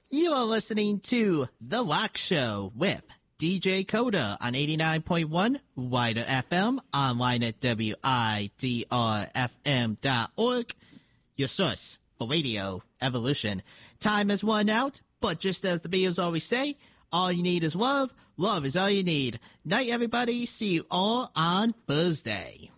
You are listening to The Lock Show with DJ Coda on 89.1 Wider FM, online at WIDRFM.org. Your source for radio evolution. Time has run out, but just as the Beatles always say, all you need is love. Love is all you need. Night, everybody. See you all on Thursday.